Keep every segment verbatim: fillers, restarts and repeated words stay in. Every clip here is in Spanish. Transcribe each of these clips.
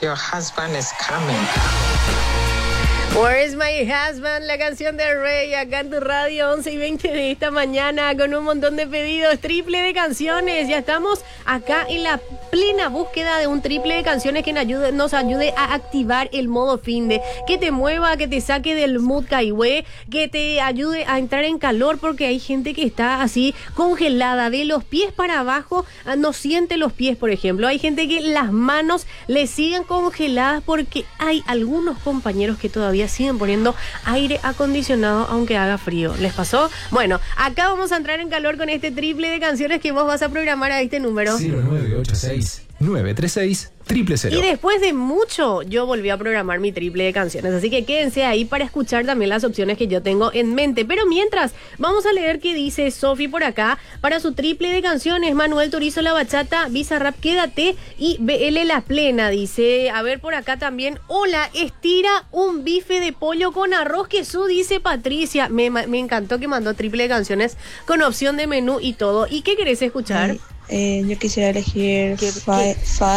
your husband is coming. Where is my husband? La canción de Rey acá en tu radio, once y veinte de esta mañana, con un montón de pedidos, triple de canciones. Ya estamos acá en la plena búsqueda de un triple de canciones que nos ayude, nos ayude a activar el modo finde, que te mueva, que te saque del mood caigüe, que te ayude a entrar en calor, porque hay gente que está así congelada de los pies para abajo, no siente los pies, por ejemplo. Hay gente que las manos le siguen congeladas porque hay algunos compañeros que todavía siguen poniendo aire acondicionado aunque haga frío. ¿Les pasó? Bueno, acá vamos a entrar en calor con este triple de canciones que vos vas a programar a este número. cero nueve ocho seis nueve tres seis triple cero. Y después de mucho, yo volví a programar mi triple de canciones. Así que quédense ahí para escuchar también las opciones que yo tengo en mente. Pero mientras, vamos a leer qué dice Sofi por acá. Para su triple de canciones, Manuel Turizo La Bachata, Bizarrap Quédate y B L La Plena. Dice, a ver por acá también. Hola, estira un bife de pollo con arroz queso, dice Patricia. Me, me encantó que mandó triple de canciones con opción de menú y todo. ¿Y qué querés escuchar? Ay. Eh, yo quisiera elegir Fade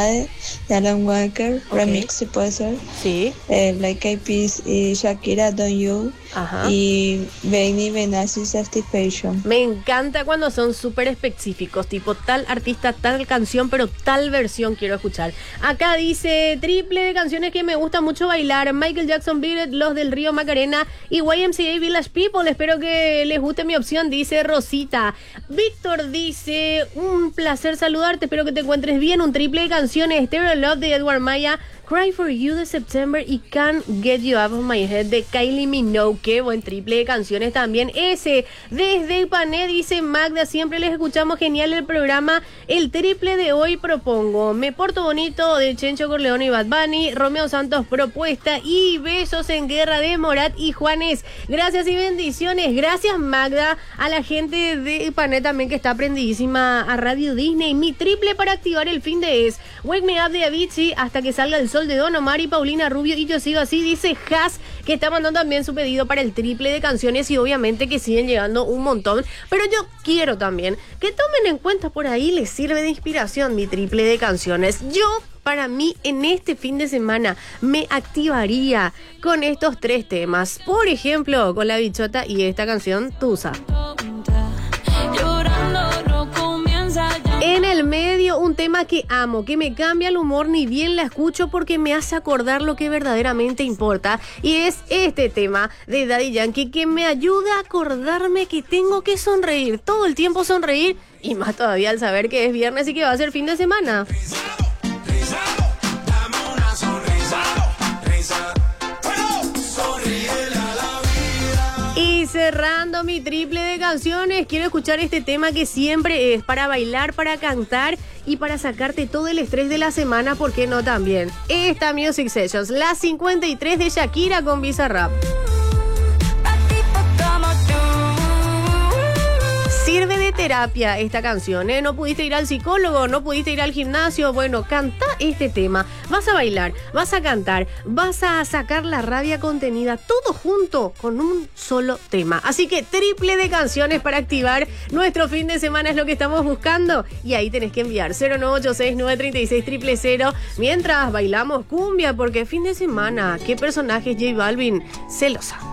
de Alan Walker, okay. Remix, si puede ser. Sí. Eh, Black Eyed Peas y Shakira, Don't You. Ajá. Y Benny Benassi, Satisfaction. Me encanta cuando son súper específicos, tipo tal artista, tal canción, pero tal versión quiero escuchar. Acá dice, triple de canciones que me gusta mucho bailar. Michael Jackson, Beat It, Los del Río Macarena y Y M C A Village People. Espero que les guste mi opción, dice Rosita. Víctor dice, un placer saludarte, espero que te encuentres bien. Un triple de canciones, Stereo Love de Edward Maya, Cry for You de September y Can't Get You Out of My Head de Kylie Minogue. Qué buen triple de canciones también ese. Desde Ipané dice Magda, siempre les escuchamos, genial el programa. El triple de hoy propongo Me Porto Bonito de Chencho Corleone y Bad Bunny, Romeo Santos Propuesta y Besos en Guerra de Morat y Juanes. Gracias y bendiciones. Gracias Magda, a la gente de Ipané también que está prendidísima a Radio Disney. Mi triple para activar el fin de es Wake Me Up de Avicii, Hasta que salga el sol de Don Omar y Paulina Rubio y Yo Sigo Así, dice Has, que está mandando también su pedido para el triple de canciones y obviamente que siguen llegando un montón, pero yo quiero también que tomen en cuenta por ahí, les sirve de inspiración mi triple de canciones. Yo, para mí, en este fin de semana me activaría con estos tres temas, por ejemplo, con La Bichota y esta canción Tusa. En el medio, un tema que amo, que me cambia el humor, ni bien la escucho porque me hace acordar lo que verdaderamente importa. Y es este tema de Daddy Yankee que me ayuda a acordarme que tengo que sonreír, todo el tiempo sonreír, y más todavía al saber que es viernes y que va a ser fin de semana. Y cerrando mi triple de canciones, quiero escuchar este tema que siempre es para bailar, para cantar y para sacarte todo el estrés de la semana, ¿por qué no también? Esta Music Sessions, la cincuenta y tres de Shakira con Bizarrap. Sirve de terapia esta canción, ¿eh? No pudiste ir al psicólogo, no pudiste ir al gimnasio, bueno, canta este tema. Vas a bailar, vas a cantar, vas a sacar la rabia contenida, todo junto con un solo tema. Así que triple de canciones para activar nuestro fin de semana es lo que estamos buscando. Y ahí tenés que enviar cero nueve ocho seis nueve tres seis cero cero cero mientras bailamos cumbia, porque fin de semana, ¿qué personaje es J Balvin? Celosa.